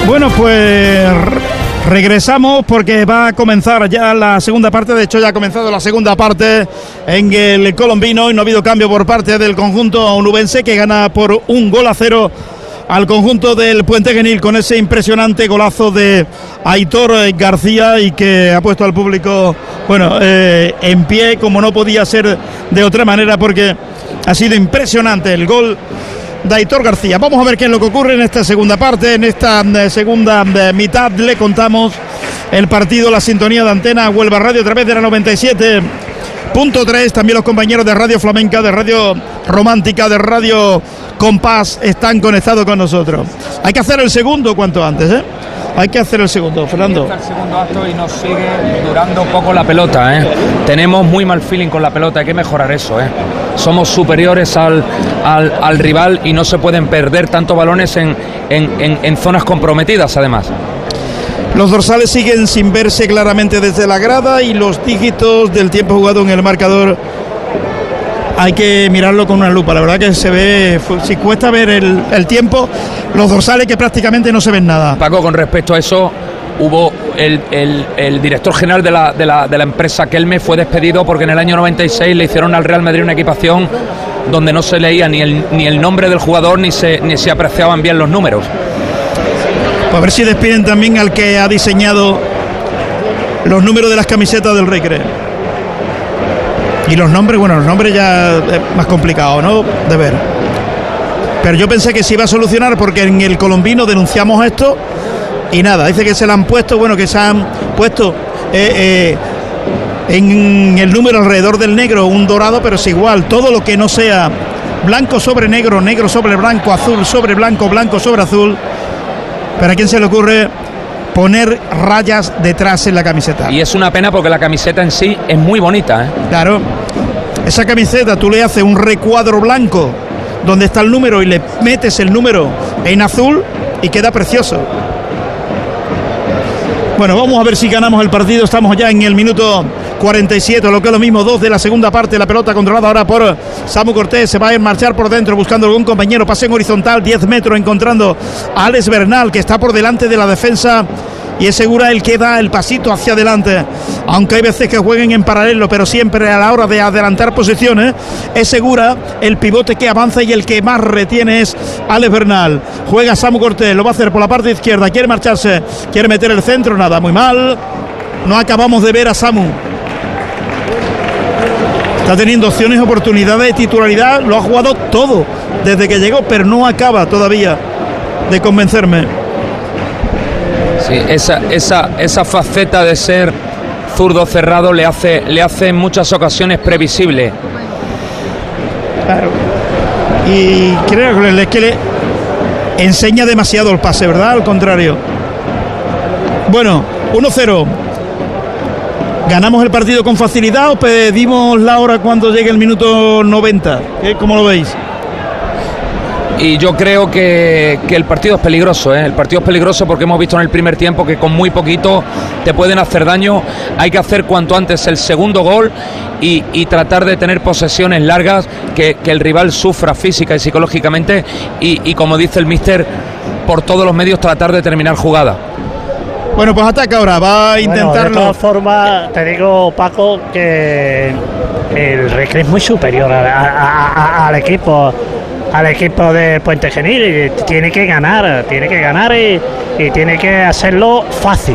Bueno, pues regresamos porque va a comenzar ya la segunda parte. De hecho, ya ha comenzado la segunda parte en el Colombino y no ha habido cambio por parte del conjunto onubense, que gana por 1-0 al conjunto del Puente Genil con ese impresionante golazo de Aitor García, y que ha puesto al público, bueno, en pie, como no podía ser de otra manera, porque ha sido impresionante el gol de Aitor García. Vamos a ver qué es lo que ocurre en esta segunda parte, en esta segunda mitad. Le contamos el partido, la sintonía de Antena Huelva Radio a través de la 97.3. También los compañeros de Radio Flamenca, de Radio Romántica, de Radio Compás están conectados con nosotros. Hay que hacer el segundo cuanto antes, ¿eh? Hay que hacer el segundo, Fernando. El segundo acto y nos sigue durando poco la pelota, ¿eh? Tenemos muy mal feeling con la pelota, hay que mejorar eso, ¿eh? Somos superiores al rival y no se pueden perder tantos balones en zonas comprometidas, además. Los dorsales siguen sin verse claramente desde la grada y los dígitos del tiempo jugado en el marcador hay que mirarlo con una lupa. La verdad que se ve, si cuesta ver el tiempo, los dorsales que prácticamente no se ven nada. Paco, con respecto a eso, hubo el director general de la empresa Kelme fue despedido porque en el año 96 le hicieron al Real Madrid una equipación donde no se leía ni el nombre del jugador ni se apreciaban bien los números. Pues a ver si despiden también al que ha diseñado los números de las camisetas del Recre. Y los nombres, bueno, los nombres ya es más complicado, ¿no?, de ver. Pero yo pensé que se iba a solucionar porque en el Colombino denunciamos esto y nada, dice que se le han puesto, bueno, que se han puesto en el número alrededor del negro un dorado, pero es igual, todo lo que no sea blanco sobre negro, negro sobre blanco, azul sobre blanco, blanco sobre azul. Pero ¿a quién se le ocurre poner rayas detrás en la camiseta? Y es una pena porque la camiseta en sí es muy bonita, ¿eh? Claro, esa camiseta tú le haces un recuadro blanco donde está el número y le metes el número en azul y queda precioso. Bueno, vamos a ver si ganamos el partido. Estamos ya en el minuto 47, lo que es lo mismo, 2 de la segunda parte. La pelota controlada ahora por Samu Cortés. Se va a marchar por dentro buscando algún compañero. Pase en horizontal, 10 metros, encontrando a Alex Bernal, que está por delante de la defensa y es Segura el que da el pasito hacia adelante, aunque hay veces que jueguen en paralelo, pero siempre a la hora de adelantar posiciones es Segura el pivote que avanza y el que más retiene es Alex Bernal. Juega Samu Cortés, lo va a hacer por la parte izquierda, quiere marcharse, quiere meter el centro, nada, muy mal, no acabamos de ver a Samu. Está teniendo opciones, oportunidades de titularidad, lo ha jugado todo desde que llegó, pero no acaba todavía de convencerme. Sí, esa faceta de ser zurdo cerrado le hace en muchas ocasiones previsible. Claro. Y creo que le enseña demasiado el pase, ¿verdad? Al contrario. Bueno, 1-0. ¿Ganamos el partido con facilidad o pedimos la hora cuando llegue el minuto 90? ¿Cómo lo veis? Y yo creo que el partido es peligroso, ¿eh? El partido es peligroso porque hemos visto en el primer tiempo que con muy poquito te pueden hacer daño. Hay que hacer cuanto antes el segundo gol y tratar de tener posesiones largas, que el rival sufra física y psicológicamente y como dice el míster, por todos los medios tratar de terminar jugada. Bueno, pues ataca ahora, va a intentarlo. Bueno, de todas formas, te digo, Paco, que el Recre es muy superior al equipo de Puente Genil y tiene que ganar y tiene que hacerlo fácil.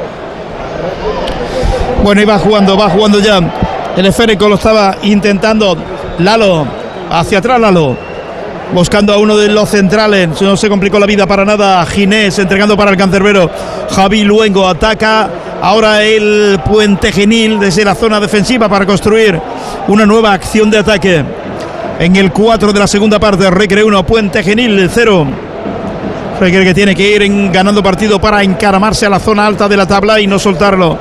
Bueno, y va jugando ya el esférico, lo estaba intentando Lalo, hacia atrás Lalo, buscando a uno de los centrales, no se complicó la vida para nada. Ginés entregando para el cancerbero Javi Luengo, ataca ahora el Puente Genil desde la zona defensiva para construir una nueva acción de ataque. En el 4 de la segunda parte, Recre 1, Puente Genil 0. Recre que tiene que ir ganando partido para encaramarse a la zona alta de la tabla y no soltarlo.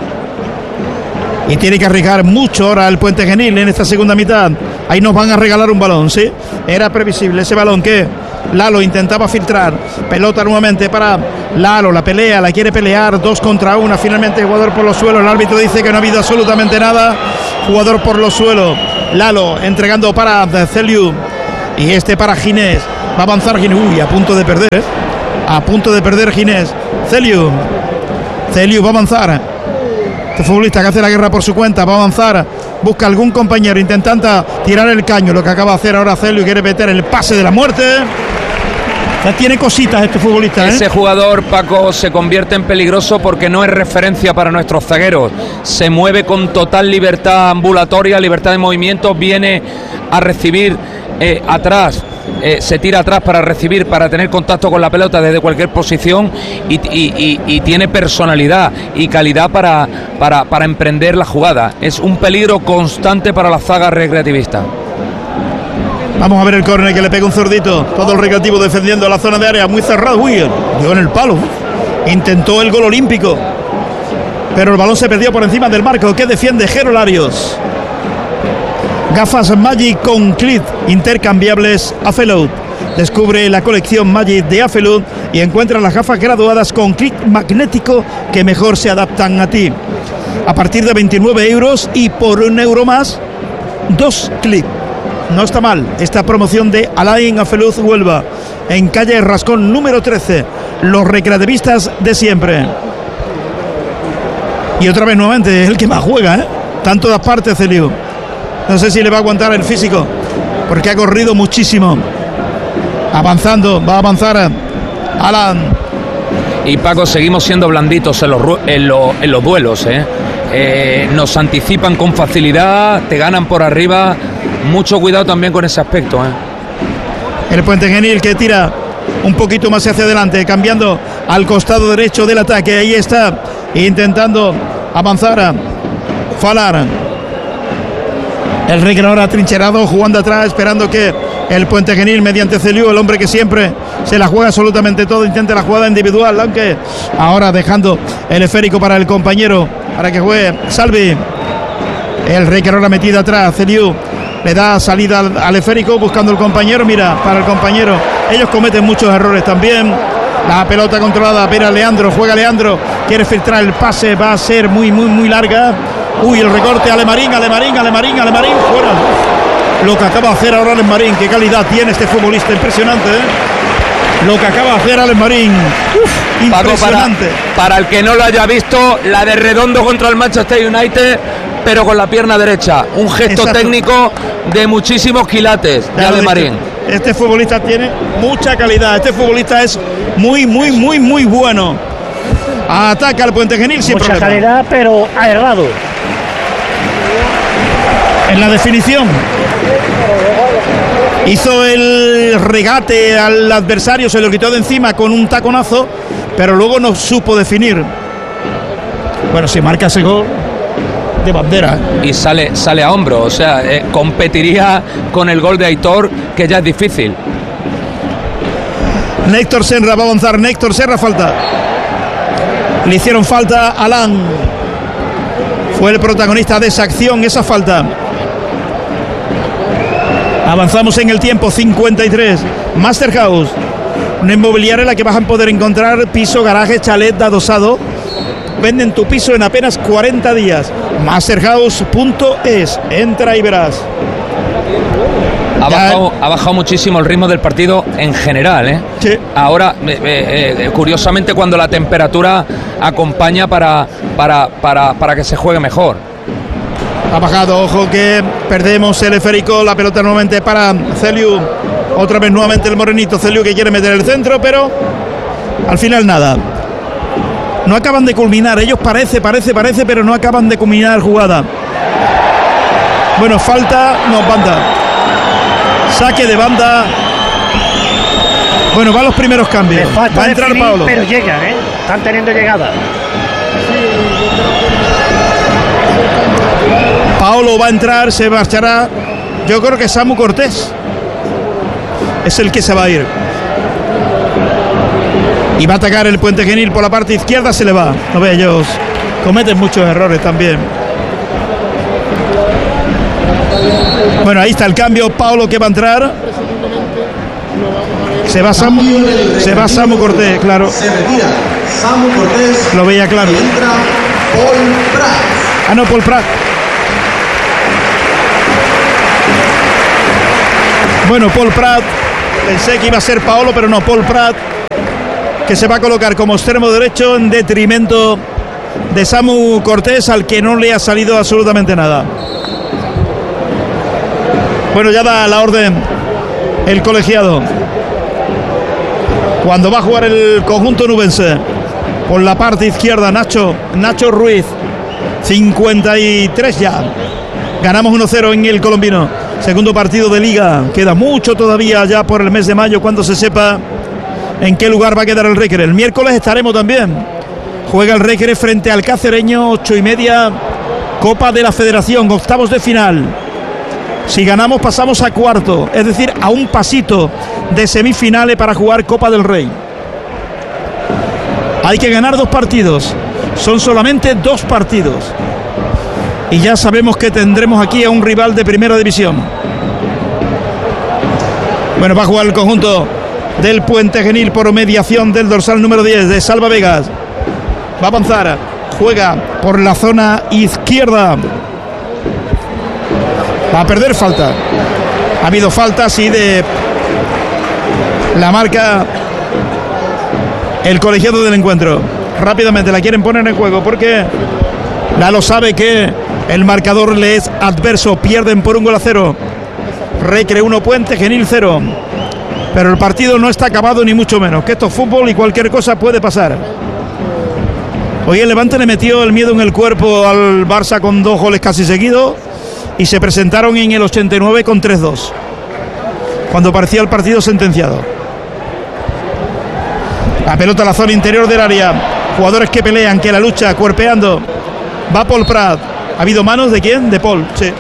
Y tiene que arriesgar mucho ahora el Puente Genil en esta segunda mitad. Ahí nos van a regalar un balón, ¿sí? Era previsible ese balón que Lalo intentaba filtrar. Pelota nuevamente para Lalo, la pelea, la quiere pelear, 2 contra 1. Finalmente jugador por los suelos. El árbitro dice que no ha habido absolutamente nada. Jugador por los suelos. Lalo entregando para Celiu y para Ginés. Va a avanzar Ginés. Uy, a punto de perder, ¿eh? A punto de perder Ginés. Celiu va a avanzar. Este futbolista que hace la guerra por su cuenta va a avanzar. Busca algún compañero. Intenta tirar el caño. Lo que acaba de hacer ahora Celiu. Quiere meter el pase de la muerte. Ya tiene cositas este futbolista, ¿eh? Ese jugador, Paco, se convierte en peligroso porque no es referencia para nuestros zagueros. Se mueve con total libertad ambulatoria, libertad de movimiento, viene a recibir atrás, se tira atrás para recibir, para tener contacto con la pelota desde cualquier posición y tiene personalidad y calidad para emprender la jugada. Es un peligro constante para la zaga recreativista. Vamos a ver el córner que le pega un zurdito. Todo el recreativo defendiendo la zona de área. Muy cerrado. Uy, dio en el palo. Intentó el gol olímpico. Pero el balón se perdió por encima del marco. Que defiende Jero Larios. Gafas Magic con Clip. Intercambiables Afelout. Descubre la colección Magic de Afelout y encuentra las gafas graduadas con clip magnético que mejor se adaptan a ti. A partir de 29 euros y por €1 más, 2 clips. No está mal esta promoción de Alain Afeluz Huelva, en calle Rascón número 13. Los recreativistas de siempre. Y otra vez nuevamente es el que más juega, ¿eh? Está en todas partes, Celiu. No sé si le va a aguantar el físico, porque ha corrido muchísimo. Avanzando, va a avanzar Alan. Y Paco, seguimos siendo blanditos en los duelos, ¿eh? Nos anticipan con facilidad, te ganan por arriba. Mucho cuidado también con ese aspecto, ¿eh? El Puente Genil que tira un poquito más hacia adelante, cambiando al costado derecho del ataque. Ahí está, intentando avanzar a Falar. El Ricker ahora trincherado, jugando atrás, esperando que el Puente Genil, mediante Celiu, el hombre que siempre se la juega absolutamente todo, intenta la jugada individual, aunque ahora dejando el esférico para el compañero, para que juegue Salvi. El Ricker ahora metido atrás, Celiu le da salida al esférico, buscando el compañero, mira, para el compañero. Ellos cometen muchos errores también. La pelota controlada, pero Leandro, juega Leandro, quiere filtrar el pase, va a ser muy larga. Uy, el recorte, Alemarín, fuera. Lo que acaba de hacer ahora Alemarín, qué calidad tiene este futbolista, impresionante, ¿eh? Lo que acaba de hacer Alemarín, impresionante. Para el que no lo haya visto, la de Redondo contra el Manchester United, pero con la pierna derecha, un gesto técnico de muchísimos quilates de Alemarín. Este futbolista tiene mucha calidad, este futbolista es muy bueno. Ataca al Puente Genil sin problema. Mucha calidad, pero ha errado en la definición. Hizo el regate al adversario, se lo quitó de encima con un taconazo, pero luego no supo definir. Bueno, si marca ese gol de bandera. Y sale a hombro, o sea, competiría con el gol de Aitor, que ya es difícil. Néctor Senra va a avanzar, Néctor Senra, falta. Le hicieron falta a Alan. Fue el protagonista de esa acción, esa falta. Avanzamos en el tiempo, 53. Masterhouse, una inmobiliaria en la que vas a poder encontrar piso, garaje, chalet, adosado. Venden tu piso en apenas 40 días. Masterhouse.es. Entra y verás. Ha bajado muchísimo el ritmo del partido en general, ¿eh? Sí. Ahora, curiosamente, cuando la temperatura acompaña para que se juegue mejor. Ha bajado, ojo que perdemos el esférico, la pelota nuevamente para Celiu. Otra vez nuevamente el morenito Celiu que quiere meter el centro, pero al final nada. No acaban de culminar, ellos parece, pero no acaban de culminar jugada. Bueno, falta, no, banda. Saque de banda. Bueno, van los primeros cambios. Va a entrar definir, Pablo. Pero llegan, están teniendo llegada. Paolo va a entrar, se marchará. Yo creo que Samu Cortés es el que se va a ir. Y va a atacar el Puente Genil por la parte izquierda, se le va. No ve, ellos cometen muchos errores también. Bueno, ahí está el cambio. Paolo que va a entrar. Se va Samu Cortés, claro. Se retira Samu Cortés. Lo veía claro. Y entra Paul Prat. Ah, no, Paul Prat. Bueno, Paul Prat. Pensé que iba a ser Paolo, pero no, Paul Prat. que se va a colocar como extremo derecho en detrimento de Samu Cortés, al que no le ha salido absolutamente nada. Bueno, ya da la orden el colegiado. Cuando va a jugar el conjunto nubense, por la parte izquierda, Nacho Ruiz, 53 ya. Ganamos 1-0 en el colombino. Segundo partido de liga. Queda mucho todavía ya por el mes de mayo, cuando se sepa en qué lugar va a quedar el Recre. El miércoles estaremos también. Juega el Recre frente al Cacereño, 8:30, Copa de la Federación, octavos de final. Si ganamos pasamos a cuarto, es decir, a un pasito de semifinales para jugar Copa del Rey. Hay que ganar 2 partidos, son solamente 2 partidos. Y ya sabemos que tendremos aquí a un rival de primera división. Bueno, va a jugar el conjunto del Puente Genil por mediación del dorsal número 10 de Salva Vegas. Va a avanzar, juega por la zona izquierda. Va a perder falta. Ha habido falta, sí, de la marca el colegiado del encuentro. Rápidamente la quieren poner en juego porque Lalo sabe que el marcador le es adverso. Pierden por 1-0. Recre 1, Puente Genil 0. Pero el partido no está acabado, ni mucho menos. Que esto es fútbol y cualquier cosa puede pasar. Hoy el Levante le metió el miedo en el cuerpo al Barça con 2 goles casi seguidos. Y se presentaron en el 89 con 3-2, cuando parecía el partido sentenciado. La pelota a la zona interior del área. Jugadores que pelean, que la lucha, cuerpeando. Va Paul Prat. ¿Ha habido manos de quién? De Paul, sí.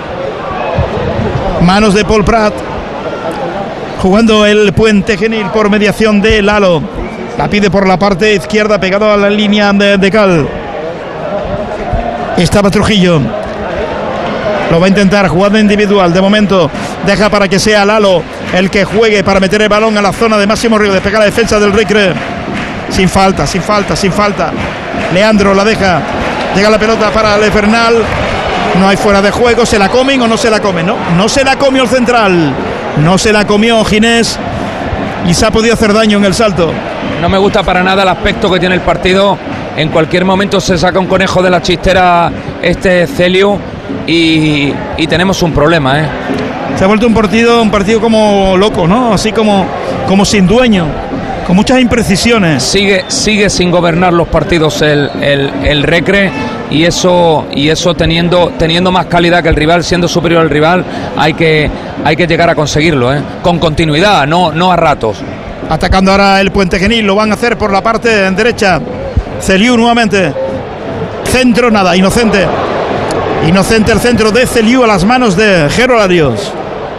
Manos de Paul Prat. Jugando el Puente Genil por mediación de Lalo. La pide por la parte izquierda, pegado a la línea de cal. Estaba Trujillo. Lo va a intentar, jugada individual. De momento deja para que sea Lalo el que juegue para meter el balón a la zona de máximo riesgo. Despega la defensa del Recre. Sin falta. Leandro la deja. Llega la pelota para Lefernal. No hay fuera de juego. ¿Se la comen o no se la comen? No se la comió el central. No se la comió Ginés. Y se ha podido hacer daño en el salto. No me gusta para nada el aspecto que tiene el partido. En cualquier momento se saca un conejo de la chistera Celio. Y tenemos un problema, ¿eh? Se ha vuelto un partido como loco, ¿no? Así como sin dueño, con muchas imprecisiones. Sigue sin gobernar los partidos el Recre, y eso teniendo más calidad que el rival, siendo superior al rival, hay que llegar a conseguirlo, ¿eh? Con continuidad, no a ratos. Atacando ahora el Puente Genil, lo van a hacer por la parte derecha. Celiu nuevamente. Centro, nada, Inocente el centro de Celiu a las manos de Jero Larios.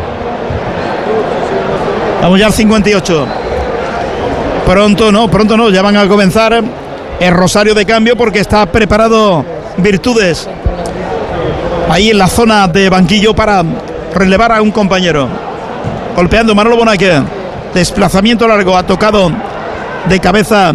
Vamos ya al 58. Pronto no, ya van a comenzar el rosario de cambio porque está preparado Virtudes ahí en la zona de banquillo para relevar a un compañero. Golpeando Manolo Bonaque. Desplazamiento largo, ha tocado de cabeza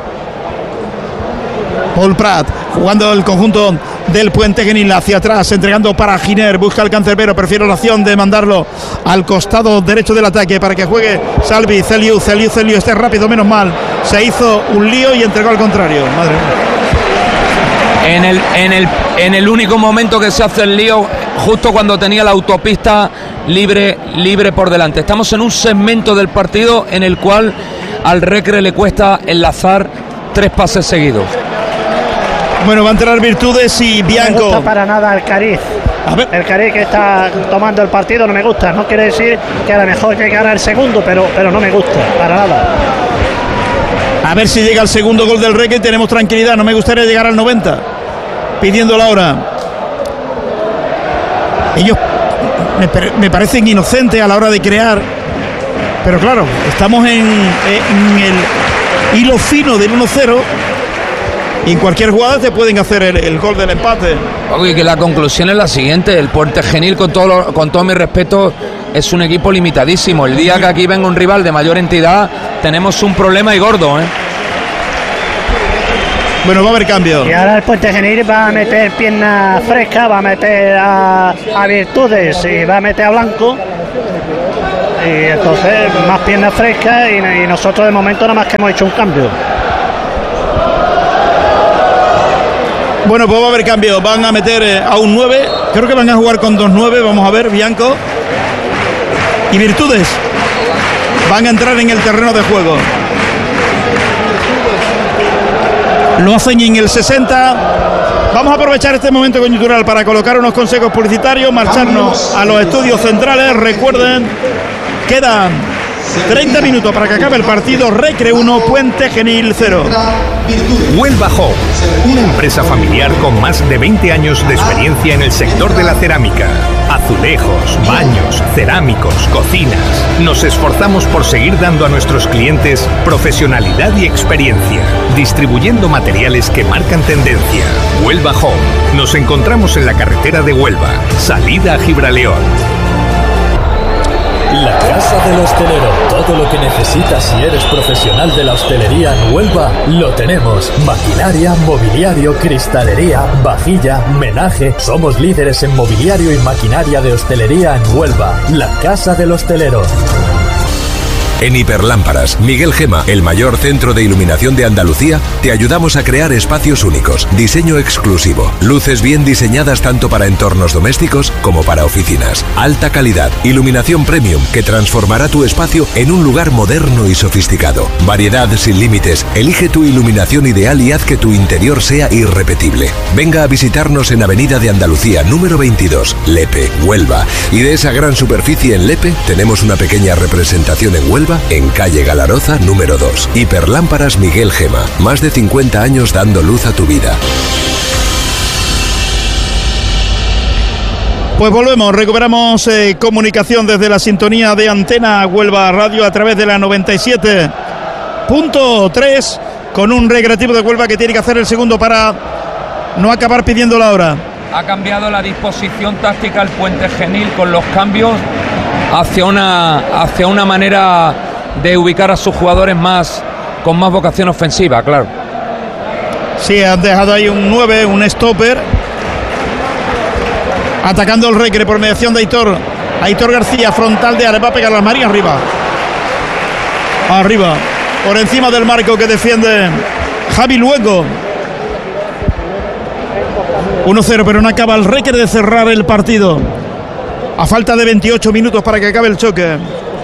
Paul Prat, jugando el conjunto del Puente Genil hacia atrás, entregando para Giner, busca el cancerbero, prefiere la opción de mandarlo al costado derecho del ataque para que juegue Salvi. Celiu, este rápido, menos mal, se hizo un lío y entregó al contrario. Madre mía. En el único momento que se hace el lío, justo cuando tenía la autopista libre por delante. Estamos en un segmento del partido en el cual al Recre le cuesta enlazar 3 pases seguidos. Bueno, va a entrar Virtudes y Bianco. No me gusta para nada el Cariz. El Cariz que está tomando el partido no me gusta. No quiere decir que a lo mejor que gana el segundo, pero no me gusta para nada. A ver si llega el segundo gol del Recre y tenemos tranquilidad. No me gustaría llegar al 90 pidiendo la hora. Ellos me parecen inocentes a la hora de crear, pero claro, estamos en el hilo fino del 1-0 y en cualquier jugada te pueden hacer el gol del empate. Oye, que la conclusión es la siguiente: el Puente Genil, con todo mi respeto, es un equipo limitadísimo. El día que aquí venga un rival de mayor entidad, tenemos un problema y gordo, ¿eh? Bueno, va a haber cambio. Y ahora el Puente Genil va a meter pierna fresca, va a meter a Virtudes y va a meter a Blanco. y entonces más piernas frescas y nosotros de momento nada más que hemos hecho un cambio. Bueno, pues va a haber cambio, van a meter a un 9, creo que van a jugar con 2-9, vamos a ver, Bianco y Virtudes van a entrar en el terreno de juego. Lo hacen en el 60. Vamos a aprovechar este momento coyuntural para colocar unos consejos publicitarios, marcharnos a los estudios centrales. Recuerden, quedan 30 minutos para que acabe el partido. Recre 1, Puente Genil 0. Huelva Home, una empresa familiar con más de 20 años de experiencia en el sector de la cerámica. Azulejos, baños, cerámicos, cocinas. Nos esforzamos por seguir dando a nuestros clientes profesionalidad y experiencia, distribuyendo materiales que marcan tendencia. Huelva Home. Nos encontramos en la carretera de Huelva, salida a Gibraleón. La Casa del Hostelero. Todo lo que necesitas si eres profesional de la hostelería en Huelva, lo tenemos. Maquinaria, mobiliario, cristalería, vajilla, menaje. Somos líderes en mobiliario y maquinaria de hostelería en Huelva. La Casa del Hostelero. En Hiperlámparas, Miguel Gema, el mayor centro de iluminación de Andalucía, te ayudamos a crear espacios únicos, diseño exclusivo, luces bien diseñadas tanto para entornos domésticos como para oficinas, alta calidad, iluminación premium que transformará tu espacio en un lugar moderno y sofisticado. Variedad sin límites, elige tu iluminación ideal y haz que tu interior sea irrepetible. Venga a visitarnos en Avenida de Andalucía, número 22, Lepe, Huelva. Y de esa gran superficie en Lepe, tenemos una pequeña representación en Huelva, en calle Galaroza, número 2. Hiperlámparas Miguel Gema. Más de 50 años dando luz a tu vida. Pues volvemos, recuperamos comunicación desde la sintonía de Antena Huelva Radio a través de la 97.3 con un Recreativo de Huelva que tiene que hacer el segundo para no acabar pidiendo la hora. Ha cambiado la disposición táctica el Puente Genil con los cambios hacia una manera de ubicar a sus jugadores con más vocación ofensiva, claro. Sí, han dejado ahí un 9, un stopper, atacando el Recre por mediación de Aitor García, frontal de área, va a pegar las Marías arriba, por encima del marco que defiende Javi Luengo. 1-0, pero no acaba el Recre de cerrar el partido a falta de 28 minutos para que acabe el choque.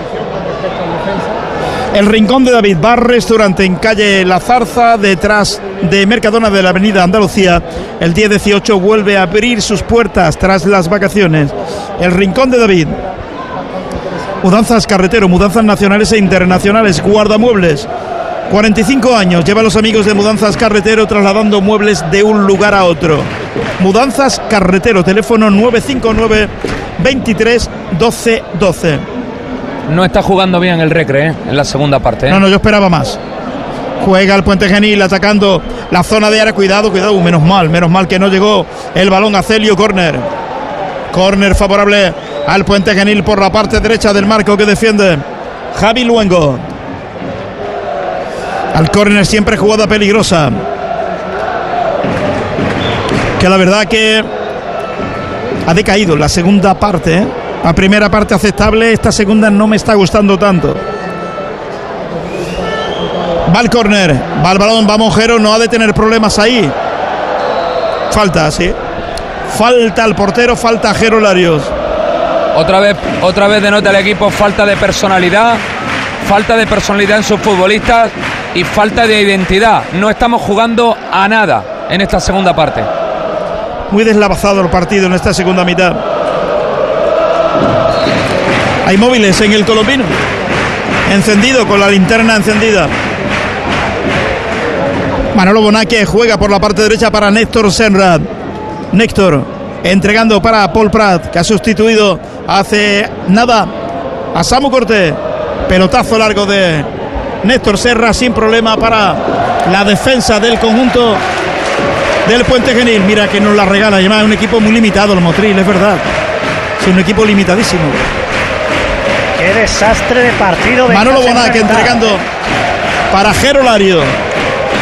El Rincón de David, bar restaurante en calle La Zarza, detrás de Mercadona de la avenida Andalucía. El 10-18 vuelve a abrir sus puertas tras las vacaciones. El Rincón de David. Mudanzas Carretero, mudanzas nacionales e internacionales, guardamuebles. 45 años lleva los amigos de Mudanzas Carretero trasladando muebles de un lugar a otro. Mudanzas Carretero, teléfono 959 23 12 12. No está jugando bien el Recre, en la segunda parte. No, yo esperaba más. Juega el Puente Genil atacando la zona de área. Cuidado, menos mal que no llegó el balón a Celio. Córner favorable al Puente Genil por la parte derecha del marco que defiende Javi Luengo. Al córner, siempre jugada peligrosa, que la verdad que ha decaído la segunda parte, La primera parte aceptable, esta segunda no me está gustando tanto. Va el córner, va el balón, va Monjero, no ha de tener problemas ahí. Falta, sí. Falta al portero, falta a Jero Larios. Otra vez denota el equipo falta de personalidad en sus futbolistas y falta de identidad. No estamos jugando a nada en esta segunda parte. Muy deslavazado el partido en esta segunda mitad. Hay móviles en el colombino, encendido, con la linterna encendida. Manolo Bonaque juega por la parte derecha para Néctor Senrad. Néctor entregando para Paul Prat, que ha sustituido hace nada a Samu Cortés. Pelotazo largo de Néctor Serra sin problema para la defensa del conjunto del Puente Genil. Mira que nos la regala, además es un equipo muy limitado el Motril, es verdad. Es un equipo limitadísimo. Qué desastre de partido. Manolo Bonaque entregando para Jero Lario.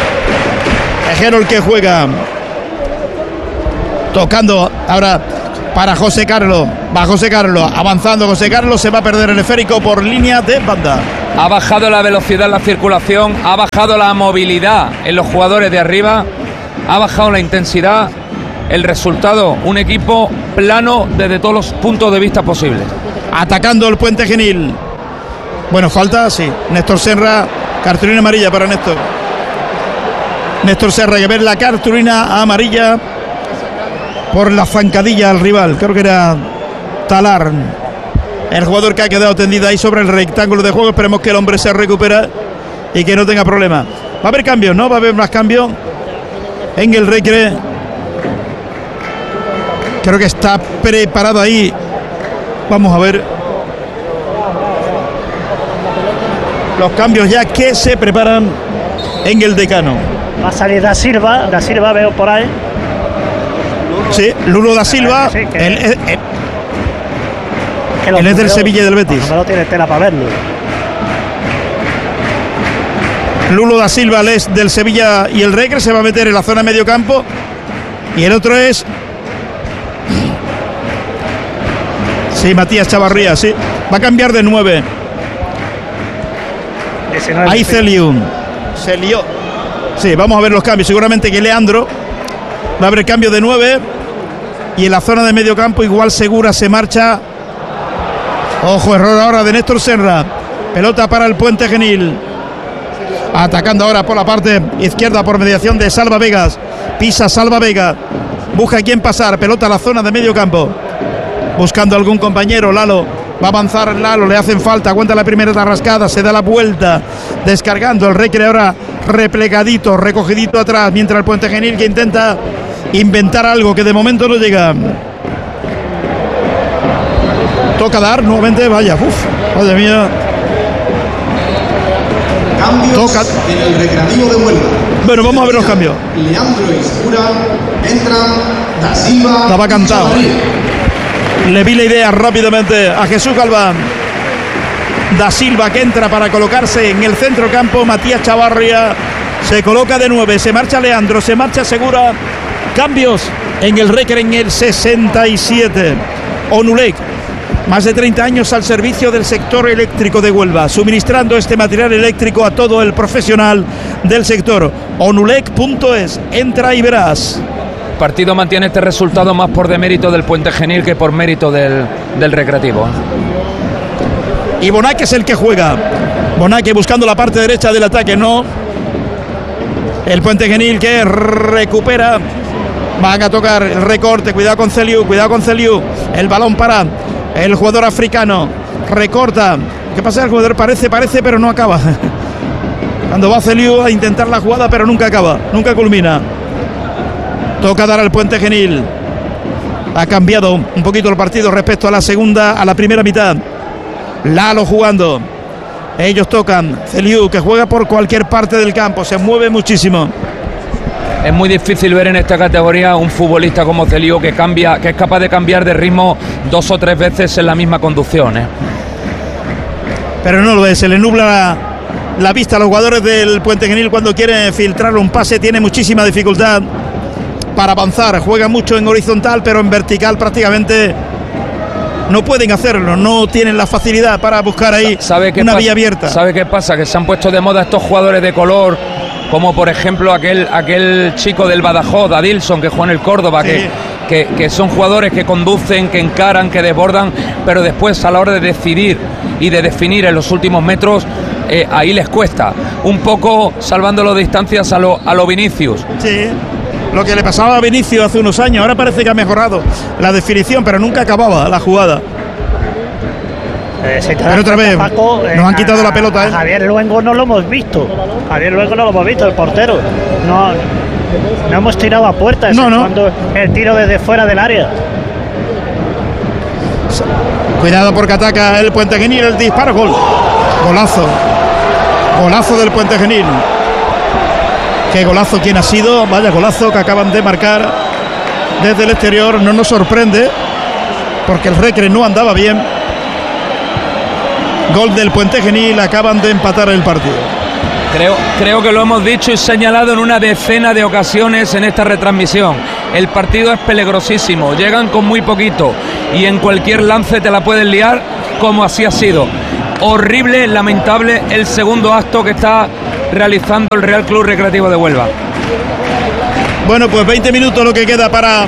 Es Jero el que juega. Tocando ahora para José Carlos. Va José Carlos, avanzando José Carlos, se va a perder el esférico por línea de banda. Ha bajado la velocidad en la circulación, ha bajado la movilidad en los jugadores de arriba, ha bajado la intensidad. El resultado, un equipo plano desde todos los puntos de vista posibles. Atacando el Puente Genil. Bueno, falta, sí. Néstor Serra, cartulina amarilla para Néstor. Néstor Serra, que ver la cartulina amarilla por la zancadilla al rival. Creo que era Talar, el jugador que ha quedado tendido ahí sobre el rectángulo de juego. Esperemos que el hombre se recupera y que no tenga problema. Va a haber cambios, ¿no? Va a haber más cambios en el Recre. Creo que está preparado ahí. Vamos a ver los cambios ya que se preparan en el Decano. Va a salir Da Silva veo por ahí. Sí, Lulo da Silva. Sí, Él es del Sevilla y del Betis. No lo tiene tela para verlo. Lulo da Silva es del Sevilla y el Recre, se va a meter en la zona de medio campo. Y el otro es... Sí, Matías Chavarría, sí. Va a cambiar de 9. Ahí Celiu. Se lió. Sí, vamos a ver los cambios. Seguramente que Leandro va a haber cambio de 9. Y en la zona de medio campo igual Segura se marcha. Ojo, error ahora de Néstor Serra. Pelota para el Puente Genil. Atacando ahora por la parte izquierda por mediación de Salva Vegas. Pisa Salva Vega. Busca a quién pasar. Pelota a la zona de medio campo. Buscando algún compañero. Lalo. Va a avanzar Lalo. Le hacen falta. Aguanta la primera rascada. Se da la vuelta. Descargando el Recre ahora replegadito. Recogidito atrás. Mientras el Puente Genil que intenta inventar algo que de momento no llega. Toca dar nuevamente. Vaya. Madre mía. Cambios Toca en el Recreativo de Huelva. Bueno, vamos a ver los cambios. Leandro y Segura entran. Da Silva. Estaba cantado. Chavarría. Le vi la idea rápidamente a Jesús Galván. Da Silva que entra para colocarse en el centro campo. Matías Chavarría se coloca de 9. Se marcha Leandro, se marcha Segura. Cambios en el Recre en el 67. Onulec, más de 30 años al servicio del sector eléctrico de Huelva, suministrando este material eléctrico a todo el profesional del sector. Onulec.es, entra y verás. El partido mantiene este resultado más por demérito del Puente Genil que por mérito del Recreativo. Y Bonaque es el que juega. Bonaque buscando la parte derecha del ataque, no. El Puente Genil que recupera. Van a tocar el recorte. Cuidado con Celiu, cuidado con Celiu. El balón para el jugador africano. Recorta. ¿Qué pasa? El jugador parece, pero no acaba. Cuando va Celiu a intentar la jugada, pero nunca acaba, nunca culmina. Toca dar al Puente Genil. Ha cambiado un poquito el partido respecto a la primera mitad. Lalo jugando. Ellos tocan. Celiu que juega por cualquier parte del campo. Se mueve muchísimo. Es muy difícil ver en esta categoría un futbolista como Celiu que es capaz de cambiar de ritmo 2 o 3 veces en la misma conducción. Pero no lo es. Se le nubla la vista a los jugadores del Puente Genil cuando quieren filtrar un pase. Tiene muchísima dificultad para avanzar. Juega mucho en horizontal, pero en vertical prácticamente no pueden hacerlo. No tienen la facilidad para buscar ahí una vía abierta. ¿Sabe qué pasa? Que se han puesto de moda estos jugadores de color, como por ejemplo aquel chico del Badajoz, Adilson, que juega en el Córdoba, sí, que son jugadores que conducen, que encaran, que desbordan, pero después a la hora de decidir y de definir en los últimos metros, ahí les cuesta. Un poco salvando las distancias a lo Vinicius. Sí. Lo que le pasaba a Vinicius hace unos años. Ahora parece que ha mejorado la definición, pero nunca acababa la jugada. Pero otra vez, Paco, nos han quitado la pelota. Javier Luengo no lo hemos visto. El portero. No hemos tirado a puerta. No. Cuando el tiro desde fuera del área. Cuidado porque ataca el Puente Genil. El disparo, gol. Golazo del Puente Genil. Qué golazo, ¿quién ha sido? Vaya golazo que acaban de marcar desde el exterior. No nos sorprende porque el Recre no andaba bien. Gol del Puente Genil, acaban de empatar el partido. Creo que lo hemos dicho y señalado en una decena de ocasiones en esta retransmisión. El partido es peligrosísimo, llegan con muy poquito y en cualquier lance te la pueden liar, como así ha sido. Horrible, lamentable el segundo acto que está realizando el Real Club Recreativo de Huelva. Bueno, pues 20 minutos lo que queda para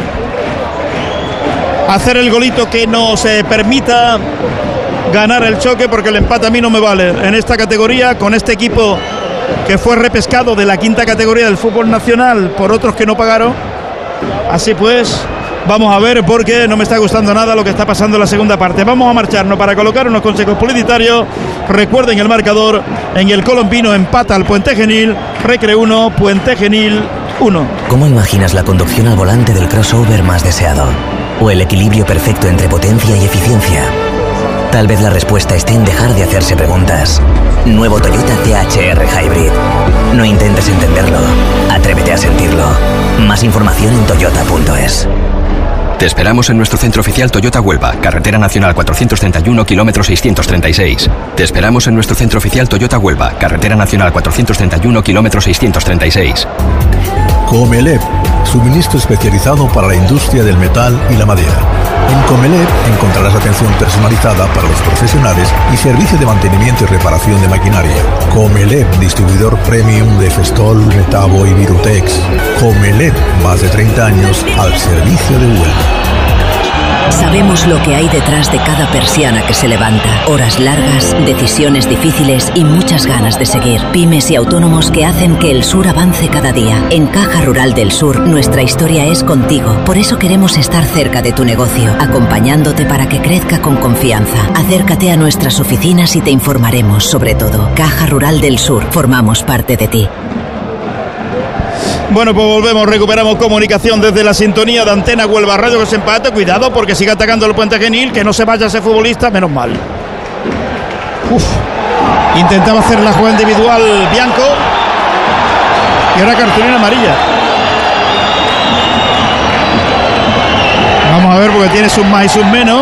hacer el golito que nos permita ganar el choque, porque el empate a mí no me vale en esta categoría, con este equipo que fue repescado de la quinta categoría del fútbol nacional por otros que no pagaron. Así pues, vamos a ver, porque no me está gustando nada lo que está pasando en la segunda parte. Vamos a marcharnos para colocar unos consejos publicitarios. Recuerden el marcador: en el Colombino empata al Puente Genil, Recre 1, Puente Genil 1. ¿Cómo imaginas la conducción al volante del crossover más deseado? ¿O el equilibrio perfecto entre potencia y eficiencia? Tal vez la respuesta esté en dejar de hacerse preguntas. Nuevo Toyota CHR Hybrid. No intentes entenderlo, atrévete a sentirlo. Más información en toyota.es. Te esperamos en nuestro centro oficial Toyota Huelva, Carretera Nacional 431, kilómetro 636. Te esperamos en nuestro centro oficial Toyota Huelva, Carretera Nacional 431, kilómetro 636. Comelep, suministro especializado para la industria del metal y la madera. En Comelep encontrarás atención personalizada para los profesionales y servicio de mantenimiento y reparación de maquinaria. Comelep, distribuidor premium de Festol, Metabo y Virutex. Comelep, más de 30 años al servicio de Huelva. Sabemos lo que hay detrás de cada persiana que se levanta. Horas largas, decisiones difíciles y muchas ganas de seguir. Pymes y autónomos que hacen que el sur avance cada día. En Caja Rural del Sur, nuestra historia es contigo. Por eso queremos estar cerca de tu negocio, acompañándote para que crezca con confianza. Acércate a nuestras oficinas y te informaremos sobre todo. Caja Rural del Sur, formamos parte de ti. Bueno, pues volvemos, recuperamos comunicación desde la sintonía de Antena Huelva Radio, que se empate. Cuidado, porque sigue atacando el Puente Genil, que no se vaya ese futbolista, menos mal. Intentaba hacer la jugada individual Bianco y ahora cartulina amarilla. Vamos a ver, porque tiene sus más y sus menos.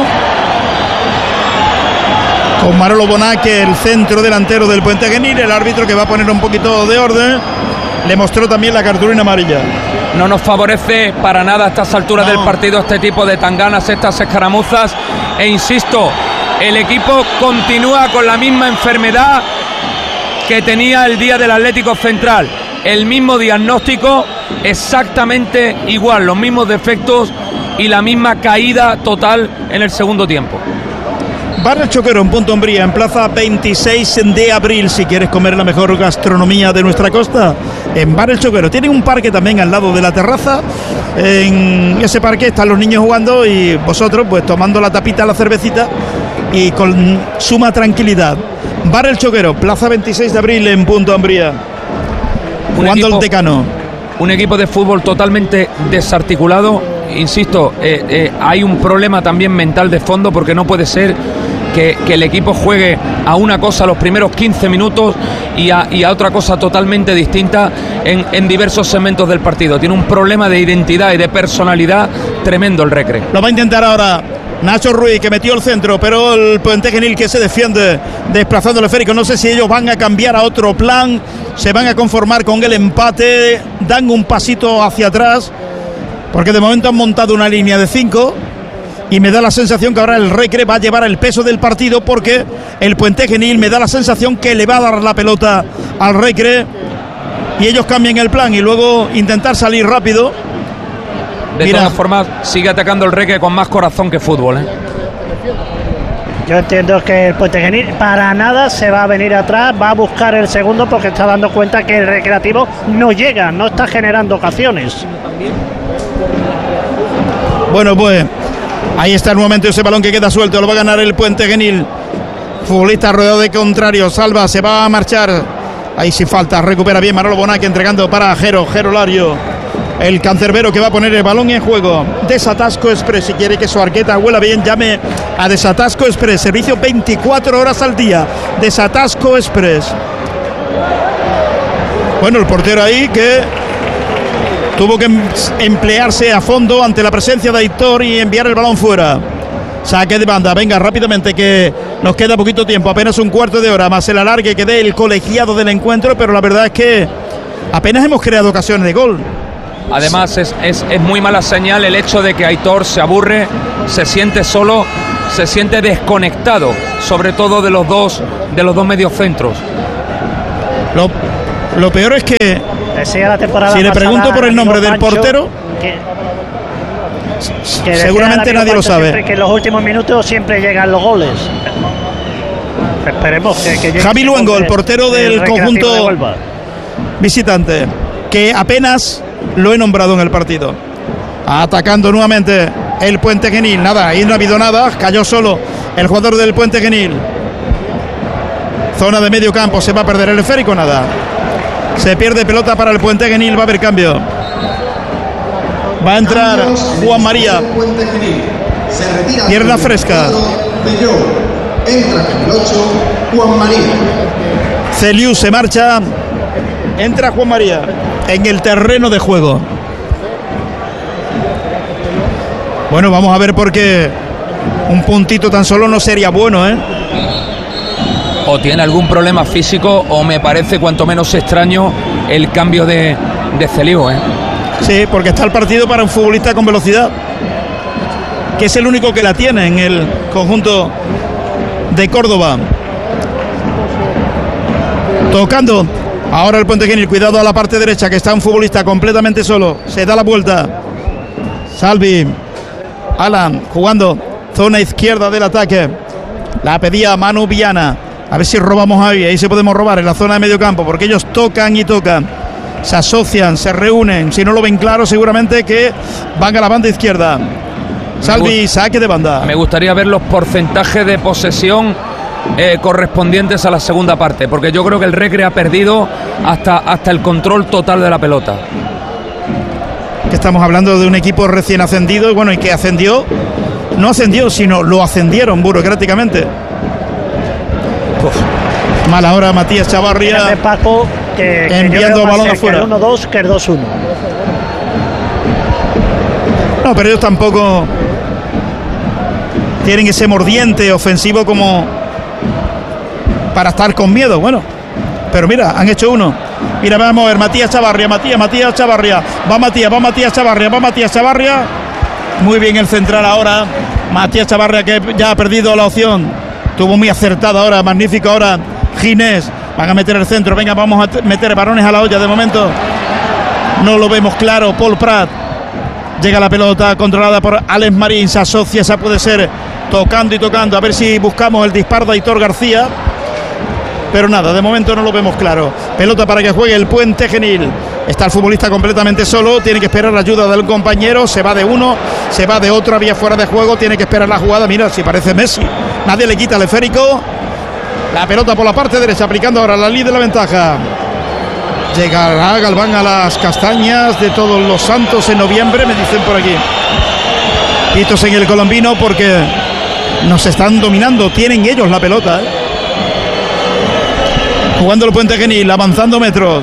Con Manolo Boná, que el centro delantero del Puente Genil, el árbitro que va a poner un poquito de orden. Le mostró también la cartulina amarilla. No nos favorece para nada a estas alturas del partido este tipo de tanganas, estas escaramuzas. E insisto, el equipo continúa con la misma enfermedad que tenía el día del Atlético Central. El mismo diagnóstico, exactamente igual, los mismos defectos y la misma caída total en el segundo tiempo. Bar El Choquero en Punta Umbría, en plaza 26 de abril. Si quieres comer la mejor gastronomía de nuestra costa, en Bar El Choquero. Tienen un parque también al lado de la terraza. En ese parque están los niños jugando y vosotros pues tomando la tapita, la cervecita y con suma tranquilidad. Bar El Choquero, plaza 26 de abril en Punta Umbría. Jugando el Decano. Un equipo de fútbol totalmente desarticulado. Insisto, hay un problema también mental de fondo, porque no puede ser que el equipo juegue a una cosa los primeros 15 minutos y a otra cosa totalmente distinta en diversos segmentos del partido. Tiene un problema de identidad y de personalidad tremendo el Recre. Lo va a intentar ahora Nacho Ruiz, que metió el centro, pero el Puente Genil que se defiende desplazando el esférico. No sé si ellos van a cambiar a otro plan, se van a conformar con el empate, dan un pasito hacia atrás, porque de momento han montado una línea de 5 y me da la sensación que ahora el Recre va a llevar el peso del partido, porque el Puente Genil me da la sensación que le va a dar la pelota al Recre y ellos cambian el plan y luego intentar salir rápido. De todas formas, sigue atacando el Recre con más corazón que fútbol, Yo entiendo que el Puente Genil para nada se va a venir atrás, va a buscar el segundo, porque está dando cuenta que el Recreativo no llega, no está generando ocasiones. Bueno, pues ahí está nuevamente ese balón que queda suelto, lo va a ganar el Puente Genil. Futbolista rodeado de contrarios, Salva, se va a marchar. Ahí sí falta, recupera bien Manolo Bonaque, entregando para Jero Lario. El cancerbero que va a poner el balón en juego. Desatasco Express. Si quiere que su arqueta huela bien, llame a Desatasco Express. Servicio 24 horas al día. Desatasco Express. Bueno, el portero ahí que tuvo que emplearse a fondo ante la presencia de Aitor y enviar el balón fuera. Saque de banda, venga rápidamente, que nos queda poquito tiempo, apenas un cuarto de hora más el alargue que dé el colegiado del encuentro, pero la verdad es que apenas hemos creado ocasiones de gol. Además es muy mala señal el hecho de que Aitor se aburre, se siente solo, se siente desconectado, sobre todo de los dos mediocentros. Lo peor es que si le pregunto por el nombre del portero, que seguramente nadie lo sabe. Que en los últimos minutos siempre llegan los goles. Esperemos que llegue Javi Luengo, el portero del conjunto visitante, que apenas lo he nombrado en el partido. Atacando nuevamente el Puente Genil. Nada, ahí no ha habido nada. Cayó solo el jugador del Puente Genil. Zona de medio campo, se va a perder el esférico, nada. Se pierde pelota para el Puente Genil, va a haber cambio. Va a entrar Juan María. Pierna fresca. Entra con el 8, Juan María. Celiu se marcha. Entra Juan María en el terreno de juego. Bueno, vamos a ver por qué un puntito tan solo no sería bueno, ¿eh? O tiene algún problema físico o me parece cuanto menos extraño el cambio de Celiu, ¿eh? Sí, porque está el partido para un futbolista con velocidad, que es el único que la tiene en el conjunto de Córdoba. Tocando ahora el Puente Genil, cuidado a la parte derecha, que está un futbolista completamente solo. Se da la vuelta Salvi, Alan jugando zona izquierda del ataque. La pedía Manu Viana. A ver si robamos ahí se podemos robar en la zona de medio campo, porque ellos tocan y tocan, se asocian, se reúnen. Si no lo ven claro, seguramente que van a la banda izquierda. Salvi, saque de banda. Me gustaría ver los porcentajes de posesión correspondientes a la segunda parte, porque yo creo que el Recre ha perdido hasta el control total de la pelota. Que estamos hablando de un equipo recién ascendido, y bueno, y que ascendió, no ascendió, sino lo ascendieron burocráticamente. Mala hora Matías Chavarria. Paco, enviando balón afuera. El 1-2 que el 2-1. No, pero ellos tampoco tienen ese mordiente ofensivo como para estar con miedo. Bueno, pero mira, han hecho uno. Mira, vamos a ver, Matías Chavarria. Va Matías Chavarria. Muy bien el central ahora. Matías Chavarria, que ya ha perdido la opción. Tuvo muy acertada ahora, magnífico ahora Ginés. Van a meter el centro. Venga, vamos a meter varones a la olla. De momento no lo vemos claro. Paul Prat. Llega la pelota controlada por Alex Marín. Se asocia, esa puede ser tocando y tocando. A ver si buscamos el disparo de Aitor García. Pero nada, de momento no lo vemos claro. Pelota para que juegue el Puente Genil. Está el futbolista completamente solo. Tiene que esperar la ayuda del compañero. Se va de uno, se va de otro. Había fuera de juego. Tiene que esperar la jugada. Mira, si parece Messi. Nadie le quita el esférico. La pelota por la parte derecha, aplicando ahora la ley de la ventaja. Llegará Galván a las castañas de Todos los Santos en noviembre, me dicen por aquí. Pitos en el colombino porque nos están dominando. Tienen ellos la pelota, ¿eh? Jugando el Puente Genil, avanzando metros.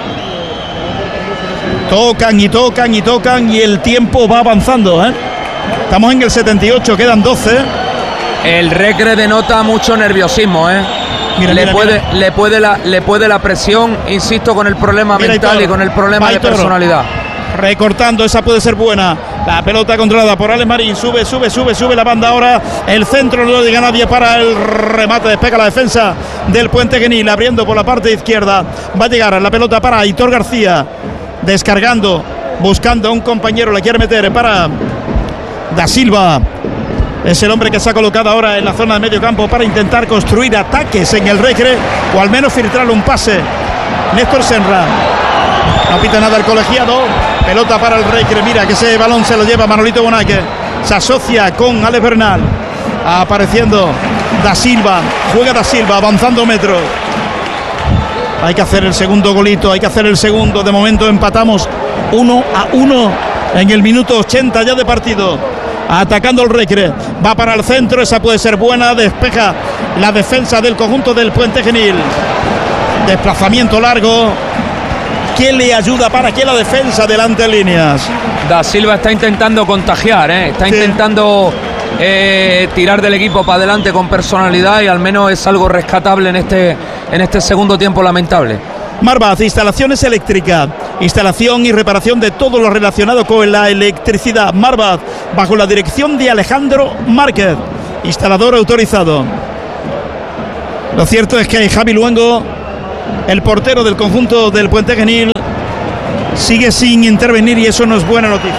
Tocan y tocan y tocan y el tiempo va avanzando, ¿eh? Estamos en el 78, quedan 12. El Recre denota mucho nerviosismo, ¿eh? Mira, le puede la presión, insisto, con el problema mental y con el problema de personalidad. Recortando, esa puede ser buena. La pelota controlada por Alex Marín. Sube la banda ahora. El centro no llega nadie para el remate. Despega la defensa del Puente Genil, abriendo por la parte izquierda. Va a llegar la pelota para Aitor García. Descargando, buscando a un compañero. La quiere meter para Da Silva. Es el hombre que se ha colocado ahora en la zona de medio campo para intentar construir ataques en el Recre, o al menos filtrar un pase. Néstor Senra. No pita nada el colegiado. Pelota para el Recre. Mira que ese balón se lo lleva Manolito Bonaque. Se asocia con Alex Bernal. Apareciendo Da Silva. Juega Da Silva, avanzando metros. Hay que hacer el segundo golito. Hay que hacer el segundo. De momento empatamos 1-1 en el minuto 80 ya de partido. Atacando el Recre. Va para el centro. Esa puede ser buena. Despeja la defensa del conjunto del Puente Genil. Desplazamiento largo. ¿Quién le ayuda para que la defensa delante en líneas? Da Silva está intentando contagiar, está intentando tirar del equipo para adelante con personalidad, y al menos es algo rescatable en este segundo tiempo lamentable. Marvaz, instalaciones eléctricas, instalación y reparación de todo lo relacionado con la electricidad. Marvaz, bajo la dirección de Alejandro Márquez, instalador autorizado. Lo cierto es que Javi Luengo, el portero del conjunto del Puente Genil, sigue sin intervenir y eso no es buena noticia.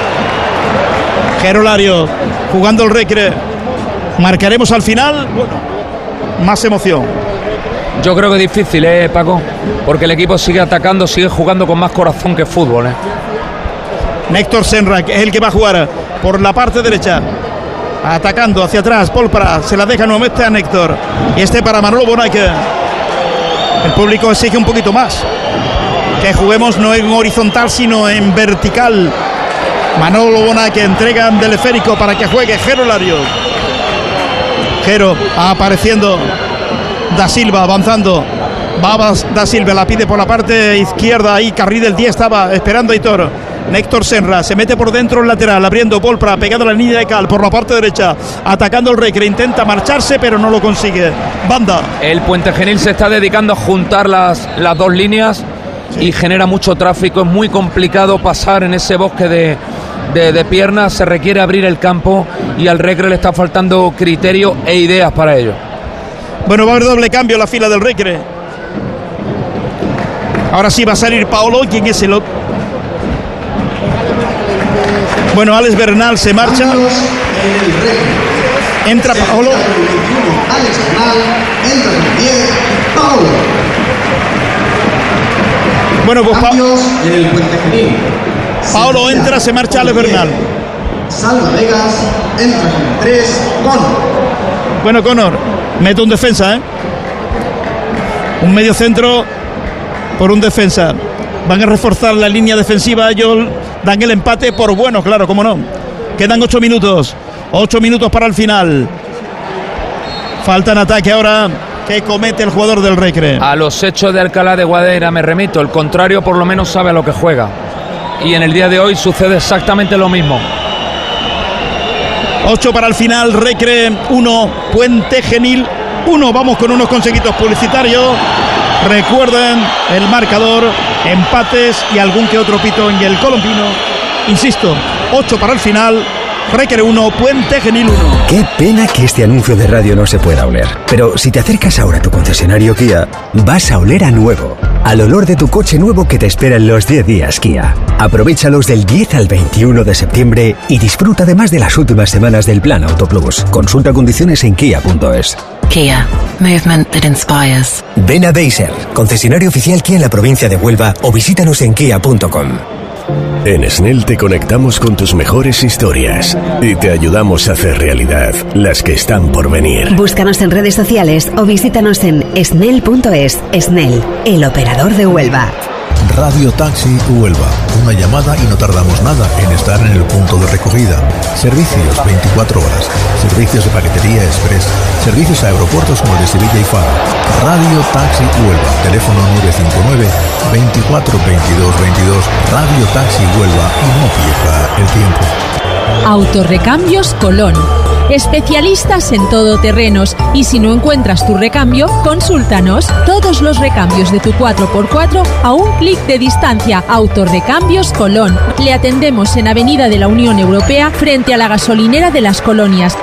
Jero Larios jugando el Recre. Marcaremos al final. Bueno, más emoción. Yo creo que es difícil, Paco, porque el equipo sigue atacando, sigue jugando con más corazón que fútbol. Néctor Senra, que es el que va a jugar por la parte derecha, atacando hacia atrás. Polpara se la deja nuevamente a Néctor, y para Manolo Bonaque. El público exige un poquito más, que juguemos no en horizontal sino en vertical. Manolo Bonaque entrega en teleférico para que juegue Jero Larios. Jero apareciendo. Da Silva avanzando. Babas Da Silva la pide por la parte izquierda. Ahí Carril del 10 estaba esperando a Hitor. Néctor Senra se mete por dentro el lateral, abriendo Polpra, pegado a la línea de cal por la parte derecha, atacando el Recre, intenta marcharse pero no lo consigue. Banda. El Puente Genil se está dedicando a juntar las dos líneas, sí, y genera mucho tráfico. Es muy complicado pasar en ese bosque de piernas. Se requiere abrir el campo y al Recre le está faltando criterio e ideas para ello. Bueno, va a haber doble cambio en la fila del Recre. Ahora sí va a salir Paolo. ¿Quién es el otro? Bueno, Alex Bernal se marcha. Entra Paolo. Alex Bernal, entra con 10, Paolo. Bueno, pues cambios en el Puente Genil. Paolo entra, se marcha Alex Bernal. Salva Vegas, entra con 3, Conor. Bueno, Conor mete un defensa, un medio centro por un defensa. Van a reforzar la línea defensiva. Ellos dan el empate por bueno, claro, cómo no. Quedan 8 minutos. 8 minutos para el final. Falta en ataque ahora que comete el jugador del Recre. A los hechos de Alcalá de Guadaira me remito. El contrario por lo menos sabe a lo que juega. Y en el día de hoy sucede exactamente lo mismo. 8 para el final. Recre 1, Puente Genil 1. Vamos con unos consejitos publicitarios. Recuerden el marcador, empates y algún que otro pito en el colombino. Insisto, 8 para el final, Recre 1, Puente Genil 1. Qué pena que este anuncio de radio no se pueda oler. Pero si te acercas ahora a tu concesionario Kia, vas a oler a nuevo. Al olor de tu coche nuevo que te espera en los 10 días Kia. Aprovéchalos del 10 al 21 de septiembre y disfruta además de las últimas semanas del Plan Auto Plus. Consulta condiciones en kia.es. Kia, movement that inspires. Ven a Beiser, concesionario oficial Kia en la provincia de Huelva, o visítanos en kia.com. En Snell te conectamos con tus mejores historias y te ayudamos a hacer realidad las que están por venir. Búscanos en redes sociales o visítanos en snell.es. Snell, el operador de Huelva. Radio Taxi Huelva. Una llamada y no tardamos nada en estar en el punto de recogida. Servicios 24 horas. Servicios de paquetería express. Servicios a aeropuertos como el de Sevilla y Faro. Radio Taxi Huelva. Teléfono 959 24 22 22. Radio Taxi Huelva y no pierda el tiempo. Autorrecambios Colón. Especialistas en todoterrenos, y si no encuentras tu recambio, consúltanos. Todos los recambios de tu 4x4 a un clic de distancia. Autorrecambios Colón. Le atendemos en Avenida de la Unión Europea, frente a la gasolinera de Las Colonias.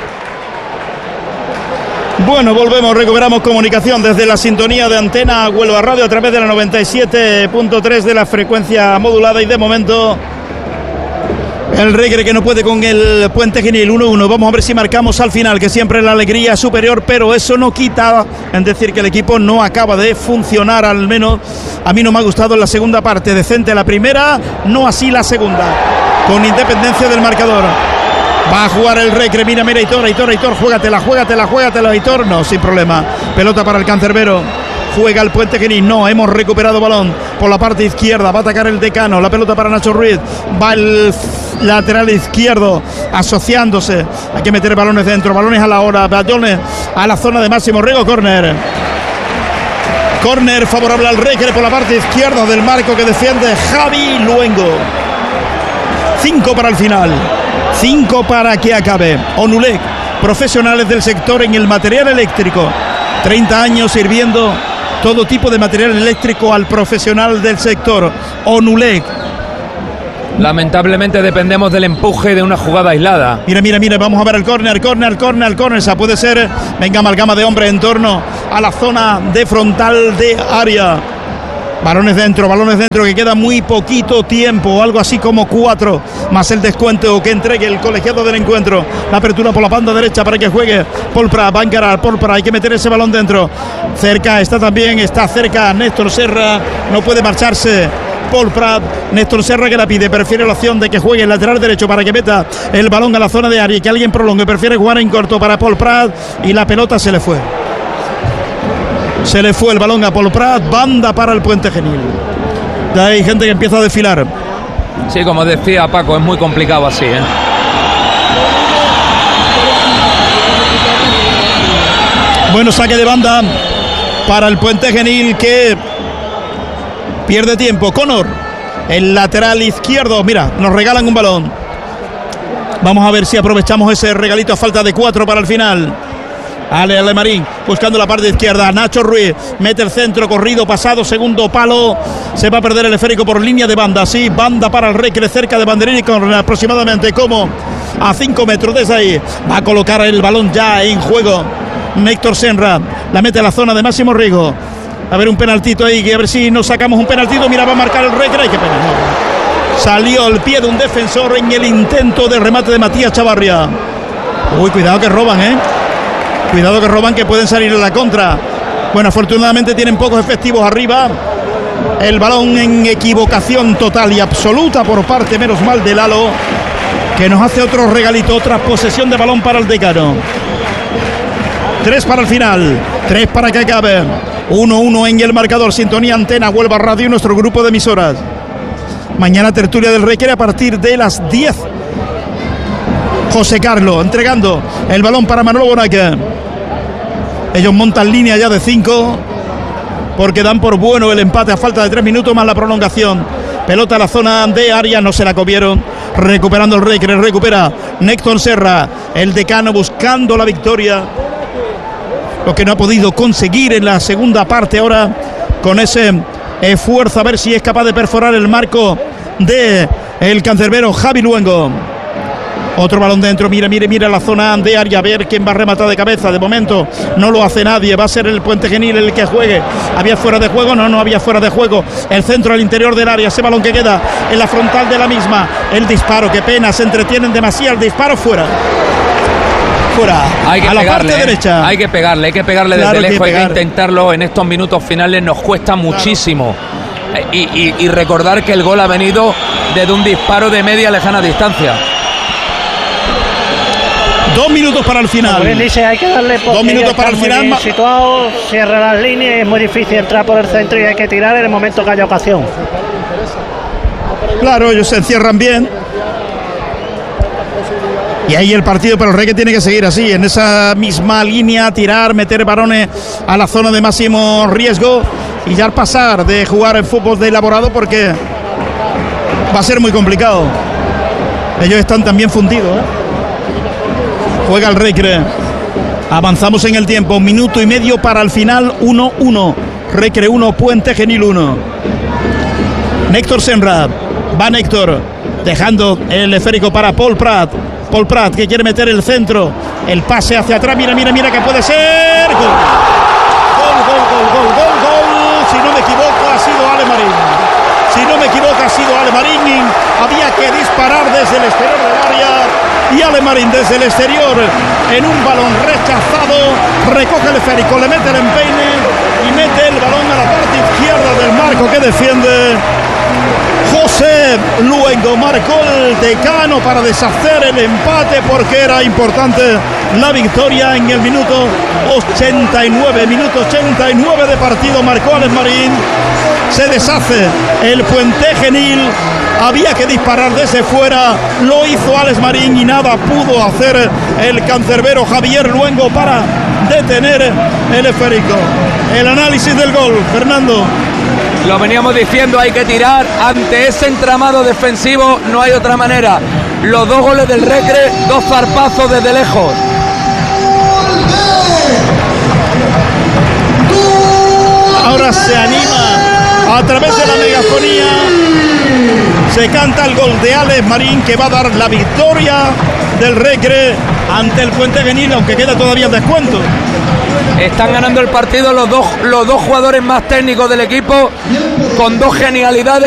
Bueno, volvemos, recuperamos comunicación desde la sintonía de Antena Huelva Radio a través de la 97.3 de la frecuencia modulada, y de momento el Recre que no puede con el Puente Genil. 1-1. Vamos a ver si marcamos al final, que siempre la alegría es superior, pero eso no quita en decir que el equipo no acaba de funcionar. Al menos a mí no me ha gustado en la segunda parte. Decente la primera, no así la segunda, con independencia del marcador. Va a jugar el Recre. Mira, Hitor, juégatela, Hitor. No, sin problema. Pelota para el cancerbero. Juega el Puente Genil. No, hemos recuperado balón por la parte izquierda. Va a atacar el Decano. La pelota para Nacho Ruiz. Va el lateral izquierdo asociándose. Hay que meter balones dentro. Balones a la hora. Balones a la zona de máximo riesgo. Córner favorable al Recre por la parte izquierda del marco que defiende Javi Luengo. 5 para el final. 5 para que acabe. Onulec, profesionales del sector en el material eléctrico. 30 años sirviendo todo tipo de material eléctrico al profesional del sector. Onulec. Lamentablemente dependemos del empuje de una jugada aislada. Mira, vamos a ver el córner. Esa puede ser, venga, amalgama de hombres en torno a la zona de frontal de área. Balones dentro, que queda muy poquito tiempo, algo así como 4, más el descuento que entregue el colegiado del encuentro. La apertura por la banda derecha para que juegue Pol Prat, va a encarar Pol Prat, hay que meter ese balón dentro. Está cerca Néstor Serra, no puede marcharse Pol Prat. Néstor Serra que la pide, prefiere la opción de que juegue el lateral derecho para que meta el balón a la zona de área y que alguien prolongue, prefiere jugar en corto para Pol Prat y la pelota se le fue. Se le fue el balón a Pol Prat, banda para el Puente Genil. Ya hay gente que empieza a desfilar. Sí, como decía Paco, es muy complicado así, ¿eh? Bueno, saque de banda para el Puente Genil que pierde tiempo. Conor, el lateral izquierdo. Mira, nos regalan un balón. Vamos a ver si aprovechamos ese regalito a falta de 4 para el final. Ale Marín buscando la parte izquierda. Nacho Ruiz mete el centro, corrido, pasado, segundo palo. Se va a perder el esférico por línea de banda. Sí, banda para el Recre cerca de banderín y con aproximadamente como a 5 metros desde ahí. Va a colocar el balón ya en juego Néstor Serra. La mete a la zona de Máximo Rigo. A ver un penaltito ahí, que a ver si nos sacamos un penaltito. Mira, va a marcar el Recre. Qué pena, no. Salió al pie de un defensor en el intento de remate de Matías Chavarria. Uy, cuidado que roban, Cuidado que roban, que pueden salir a la contra. Bueno, afortunadamente tienen pocos efectivos arriba. El balón en equivocación total y absoluta por parte, menos mal, de Lalo, que nos hace otro regalito, otra posesión de balón para el Decano. 3 para el final, 3 para que acabe. 1-1 en el marcador. Sintonía Antena Huelva Radio y nuestro grupo de emisoras. Mañana tertulia del Recre a partir de las 10. José Carlos entregando el balón para Manolo Bonaque. Ellos montan línea ya de 5 porque dan por bueno el empate a falta de 3 minutos más la prolongación. Pelota a la zona de área, no se la comieron. Recuperando el Recre, recupera Néstor Serra, el Decano buscando la victoria. Lo que no ha podido conseguir en la segunda parte ahora con ese esfuerzo a ver si es capaz de perforar el marco de el cancerbero Javi Luengo. Otro balón dentro, mira la zona de área, a ver quién va a rematar de cabeza. De momento no lo hace nadie, va a ser el Puente Genil el que juegue. ¿Había fuera de juego? No había fuera de juego. El centro al interior del área, ese balón que queda en la frontal de la misma. El disparo, qué pena, se entretienen demasiado. El disparo fuera. Hay que a la pegarle, parte derecha. Hay que pegarle claro, desde lejos, hay que intentarlo en estos minutos finales, nos cuesta muchísimo. Y recordar que el gol ha venido desde un disparo de media lejana distancia. 2 minutos para el final. Bien dice, hay que darle 2 minutos para el final. Bien situado, cierra las líneas, es muy difícil entrar por el centro y hay que tirar en el momento que haya ocasión. Claro, ellos se encierran bien. Y ahí el partido, pero el Recre tiene que seguir así, en esa misma línea, tirar, meter varones a la zona de máximo riesgo y ya pasar de jugar en fútbol de elaborado porque va a ser muy complicado. Ellos están también fundidos, Juega el Recre. Avanzamos en el tiempo, 1 minuto y medio para el final, 1-1. Recre 1, Puente Genil 1. Néstor Serra, va Néstor, dejando el esférico para Pol Prat. Pol Prat que quiere meter el centro, el pase hacia atrás, mira que puede ser gol. Gol. Si no me equivoco ha sido Ale Marín. Había que disparar desde el exterior del área y Ale Marín desde el exterior en un balón rechazado recoge el esférico, le mete el empeine y mete el balón a la parte izquierda del marco que defiende José Luengo. Marcó el Decano para deshacer el empate porque era importante la victoria en el minuto 89. Minuto 89 de partido, marcó Alex Marín. Se deshace el Puente Genil. Había que disparar desde fuera, lo hizo Alex Marín y nada pudo hacer el cancerbero Javier Luengo para detener el esférico. El análisis del gol, Fernando. Lo veníamos diciendo, hay que tirar ante ese entramado defensivo, no hay otra manera. Los 2 goles del Recre, 2 zarpazos desde lejos. ahora se anima a través de la megafonía. Se canta el gol de Alex Marín, que va a dar la victoria del Recre ante el Puente Genil, aunque queda todavía descuento. Están ganando el partido los dos jugadores más técnicos del equipo, con dos genialidades.